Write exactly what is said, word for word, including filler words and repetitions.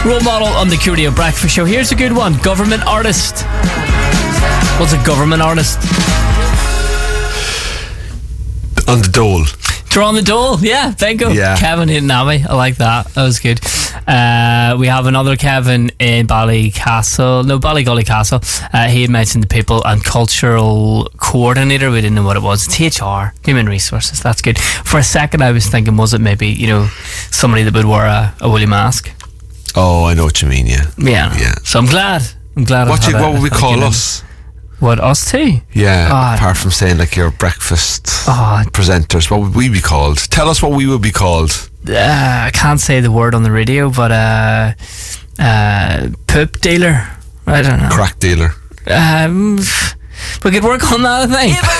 Role model on the Curio Breakfast Show. Here's a good one. Government artist. What's a government artist? On the dole. Draw on the dole. Yeah, bingo. Yeah. Kevin in Nami. I like that. That was good. Uh, we have another Kevin in Ballycastle. No, Ballygully Castle. Uh, he had mentioned the people and cultural coordinator. We didn't know what it was. It's H R, human resources. That's good. For a second, I was thinking, was it maybe, you know, somebody that would wear a, a woolly mask? Oh, I know what you mean, yeah. Yeah. Yeah. So I'm glad. I'm glad. What, I've you, had what a- would we had a call good us? one. What, us too? Yeah, Oh, apart from saying like your breakfast Oh. presenters, what would we be called? Tell us what we would be called. Uh, I can't say the word on the radio, but uh, uh, poop dealer. I don't know. Crack dealer. Um, we could work on that, I think.